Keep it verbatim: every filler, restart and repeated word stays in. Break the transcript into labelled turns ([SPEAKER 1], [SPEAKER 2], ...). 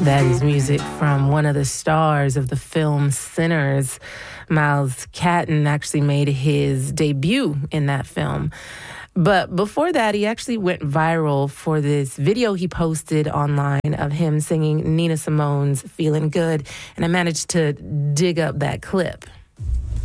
[SPEAKER 1] That is music from one of the stars of the film Sinners. Miles Catton actually made his debut in that film. But before that, he actually went viral for this video he posted online of him singing Nina Simone's Feeling Good. And I managed to dig up that clip.